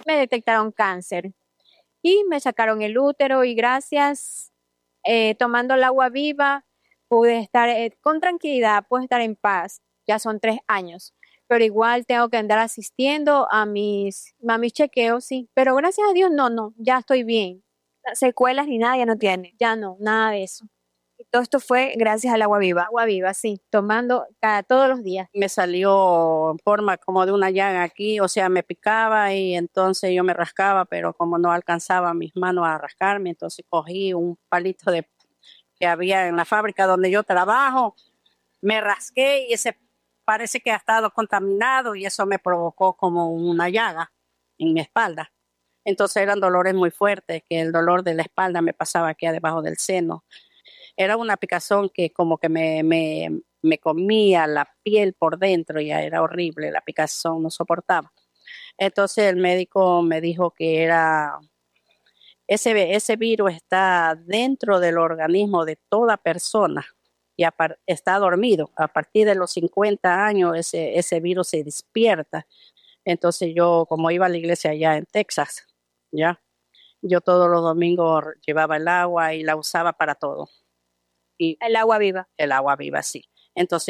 Me detectaron cáncer y me sacaron el útero y gracias, tomando el agua viva, pude estar con tranquilidad, pude estar en paz. Ya son 3 años, pero igual tengo que andar asistiendo a mis chequeos, sí. Pero gracias a Dios, no, no, ya estoy bien. Secuelas ni nada ya no tiene. Ya no, nada de eso. Y todo esto fue gracias al agua viva. Agua viva, sí, tomando todos los días. Me salió en forma como de una llaga aquí, o sea, me picaba y entonces yo me rascaba, pero como no alcanzaba mis manos a rascarme, entonces cogí un palito que había en la fábrica donde yo trabajo, me rasqué y ese parece que ha estado contaminado y eso me provocó como una llaga en mi espalda. Entonces eran dolores muy fuertes, que el dolor de la espalda me pasaba aquí debajo del seno. Era una picazón que como que me comía la piel por dentro, ya era horrible, la picazón no soportaba. Entonces el médico me dijo que ese virus está dentro del organismo de toda persona y está dormido. A partir de los 50 años ese virus se despierta. Entonces yo, como iba a la iglesia allá en Texas, ya, yo todos los domingos llevaba el agua y la usaba para todo. Y El agua viva. el agua viva, sí. Entonces